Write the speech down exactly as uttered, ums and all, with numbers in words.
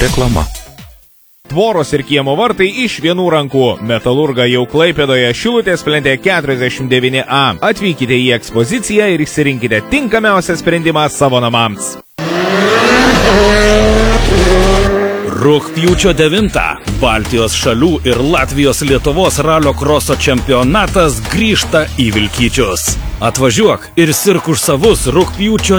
Reklama. Tvoros ir kiemo vartai iš vienų rankų. Metalurga jau Klaipėdoje, Šilutės plente keturiasdešimt devyni A. Atvykite į ekspoziciją ir išsirinkite tinkamiausią sprendimą savo namams. Rugpjūčio devintą Baltijos šalių ir Latvijos Lietuvos ralio kroso čempionatas grįžta į Vilkyčius. Atvažiuok ir sirk už savus rugpjūčio